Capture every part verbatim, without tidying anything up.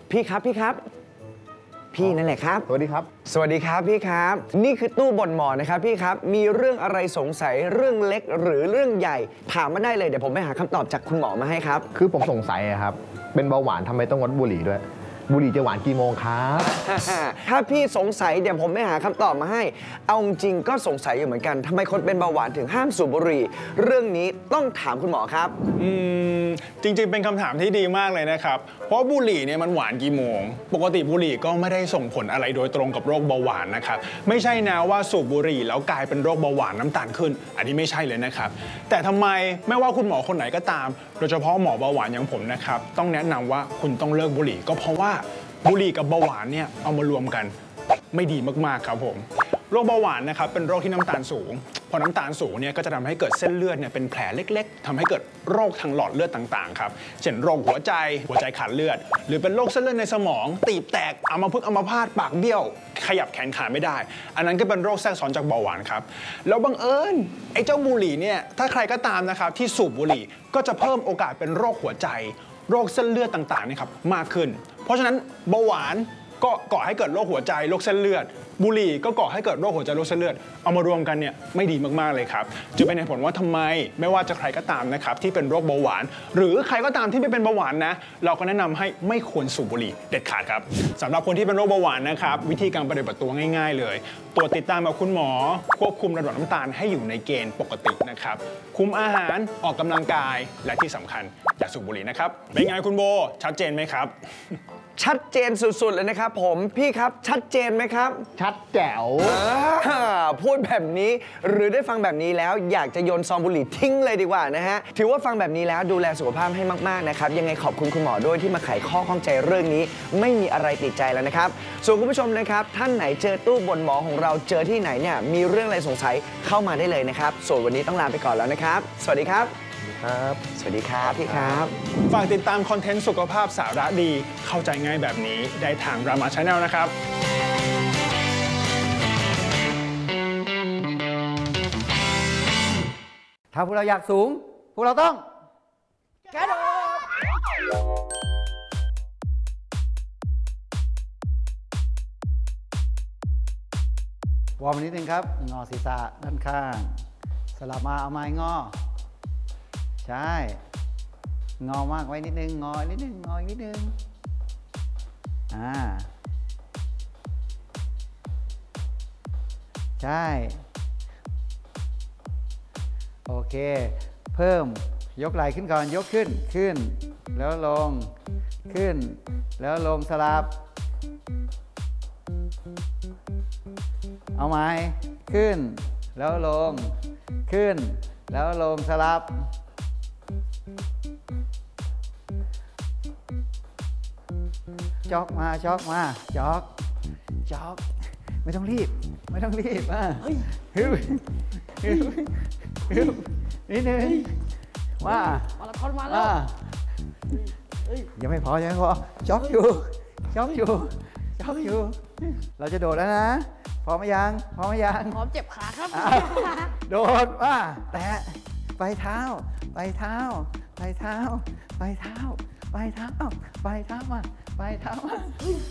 พี่ครับพี่ครับพี่นั่นแหละครับสวัสดีครับสวัสดีครับพี่ครับนี่คือตู้บ่นหมอนะครับพี่ครับมีเรื่องอะไรสงสัยเรื่องเล็กหรือเรื่องใหญ่ถามมาได้เลยเดี๋ยวผมไปหาคำตอบจากคุณหมอมาให้ครับคือผมสงสัยครับเป็นเบาหวานทำไมต้องงดบุหรี่ด้วยบุหรี่จะหวานกี่โมงครับถ้าพี่สงสัยเดี๋ยวผมไปหาคำตอบมาให้เอาจริงก็สงสัยอยู่เหมือนกันทำไมคนเป็นเบาหวานถึงห้ามสูบบุหรี่เรื่องนี้ต้องถามคุณหมอครับอืมจริงๆเป็นคำถามที่ดีมากเลยนะครับเพราะบุหรี่เนี่ยมันหวานกี่โมงปกติบุหรี่ก็ไม่ได้ส่งผลอะไรโดยตรงกับโรคเบาหวานนะครับไม่ใช่นะว่าสูบบุหรี่แล้วกลายเป็นโรคเบาหวานน้ำตาลขึ้นอันนี้ไม่ใช่เลยนะครับแต่ทำไมไม่ว่าคุณหมอคนไหนก็ตามโดยเฉพาะหมอเบาหวานอย่างผมนะครับต้องแนะนำว่าคุณต้องเลิกบุหรี่ก็เพราะว่าบุหรี่กับเบาหวานเนี่ยเอามารวมกันไม่ดีมากๆครับผมโรคเบาหวานนะครับเป็นโรคที่น้ำตาลสูงพอน้ำตาลสูงเนี่ยก็จะทำให้เกิดเส้นเลือดเนี่ยเป็นแผลเล็กๆทำให้เกิดโรคทางหลอดเลือดต่างๆครับเช่นโรคหัวใจหัวใจขาดเลือดหรือเป็นโรคเส้นเลือดในสมองตีบแตกอัมพฤกษ์อัมพาตปากเบี้ยวขยับแขนขาไม่ได้อันนั้นก็เป็นโรคแทรกซ้อนจากเบาหวานครับแล้วบังเอิญไอ้เจ้าบุหรี่เนี่ยถ้าใครก็ตามนะครับที่สูบบุหรี่ก็จะเพิ่มโอกาสเป็นโรคหัวใจโรคเส้นเลือดต่างๆนี่ครับมากขึ้นเพราะฉะนั้นเบาหวานก็ก่อให้เกิดโรคหัวใจโรคเส้นเลือดบุหรี่ก็ก่อให้เกิดโรคหัวใจโรคเส้นเลือดเอามารวมกันเนี่ยไม่ดีมากๆเลยครับจะเป็นเหตุผลว่าทำไมไม่ว่าจะใครก็ตามนะครับที่เป็นโรคเบาหวานหรือใครก็ตามที่ไม่เป็นเบาหวานนะเราก็แนะนำให้ไม่ควรสูบบุหรี่เด็ดขาดครับสำหรับคนที่เป็นโรคเบาหวานนะครับวิธีการปฏิบัติตัวง่ายๆเลยตรวจติดตามกับคุณหมอควบคุมระดับน้ำตาลให้อยู่ในเกณฑ์ปกตินะครับคุมอาหารออกกำลังกายและที่สำคัญอย่าสูบบุหรี่นะครับเป็นไงคุณโบชัดเจนไหมครับชัดเจนสุดๆเลยนะครับผมพี่ครับชัดเจนไหมครับชัดแจ๋วพูดแบบนี้หรือได้ฟังแบบนี้แล้วอยากจะโยนซองบุหรี่ทิ้งเลยดีกว่านะฮะถือว่าฟังแบบนี้แล้วดูแลสุขภาพให้มากๆนะครับยังไงขอบคุณคุณหมอด้วยที่มาไขข้อข้องใจเรื่องนี้ไม่มีอะไรติดใจแล้วนะครับส่วนคุณผู้ชมนะครับท่านไหนเจอตู้บ่นหมอของเราเจอที่ไหนเนี่ยมีเรื่องอะไรสงสัยเข้ามาได้เลยนะครับส่วนวันนี้ต้องลาไปก่อนแล้วนะครับสวัสดีครับครับสวัสดีครับพี่ครับฝากติดตามคอนเทนต์สุขภาพสาระดีเข้าใจง่ายแบบนี้ได้ทาง Rama Channel นะครับถ้าพวกเราอยากสูงพวกเราต้องกระโดดวอร์มนิดนึงครับงอศีรษะด้านข้างสลับมาเอาไม้งอใช่งอมากไว้นิดนึงงอนิดนึงงอนิดนึงอ่าใช่โอเคเพิ่มยกไหล่ขึ้นก่อนยกขึ้นขึ้นแล้วลงขึ้นแล้วลงสลับเอาไม้ขึ้นแล้วลงขึ้นแล้วลงสลับจ็อกมาจ็อกมาจ็อกจ็อกไม่ต้องรีบไม่ต้องรีบอ่ะฮึบฮึบฮึบนิดนึงว่ามาราธอนมาแล้วยังไม่พอยังไม่พอจ็อกอยู่จ็อกอยู่จ็อกอยู่เราจะโดดแล้วนะพร้อมไหมยังพร้อมไหมยังพร้อมเจ็บขาครับโดดว่าแตะไปเท้าไปเท้าไปเท้าไปเท้าไปเท้าไปเท้ามาไปเท้ามา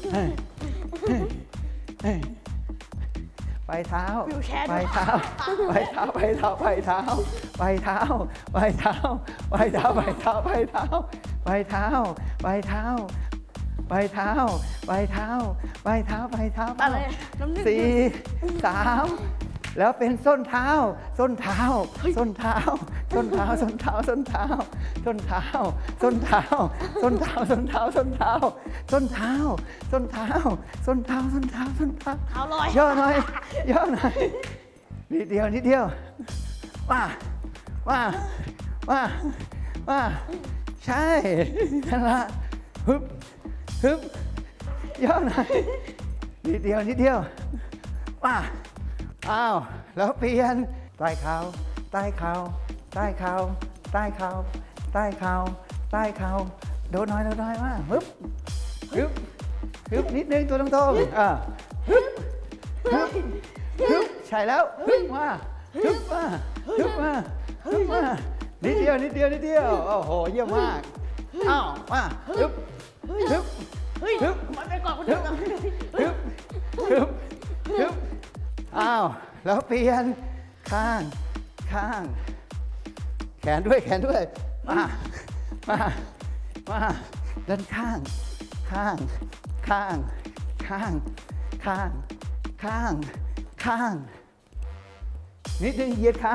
ไปเท้าไปเท้าไปเท้าไปเท้าไปเท้าไปเท้าไปเท้าไปเท้าไปเท้าไปเท้าไปเท้าไปเท้าไปเท้าไปเท้าไปเท้าไปเท้าสี่สามแล้วเป็นส้นเท้าส้นเท้าส้นเท้าส้นเท้าส้นเท้าส้นเท้าส้นเท้าส้นเท้าส้นเท้าส้นเท้าส้นเท้าส้นเท้าส้นเท้าส้นเท้าส้นเท้าส้นเท้าเท้าลอยย่อหน่อยย่อหน่อยนิดเดียวนิดเดียวว่าว่าว่าว่าใช่นั่นละฮึบฮึบย่อหน่อยนิดเดียวนิดเดียวว่าอ้าวแล้วเปลี่ยนใต้เข่าใต้เข่าใต้เข่าใต้เข่าใต้เข่าใต้เข่าโดนหน่อยโดนหน่อยมาฮึบฮึบฮึบนิดนึงตัวตรงๆอ่าฮึบฮึบฮึบใช่แล้วฮึบมาฮึบมาฮึบมาฮึบมานิดเดียวนิดเดียวนิดเดียวโอ้โหเยี่ยมมากอ้าวมาฮึบฮึบเฮ้ยฮึบมันไปก่อนคนอื่นนะฮึบฮึบฮึบอ้าว แล้วเปลี่ยนข้าง ข้าง แขนด้วย แขนด้วย มา มา มาด้านข้าง ข้าง ข้าง ข้าง ข้าง ข้าง ข้าง นิดนึงเหยียดขา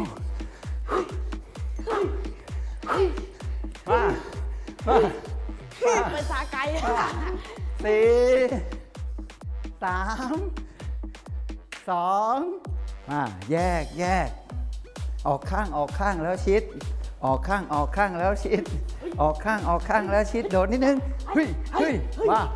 มา มาไปสาไกลสี่สามสองมาแยกแยก ออกข้างออกข้างแล้วชิด ออกข้างออกข้างแล้วชิด ออกข้างออกข้างแล้วชิด โดดนิดนึง เฮ้ย เฮ้ย มา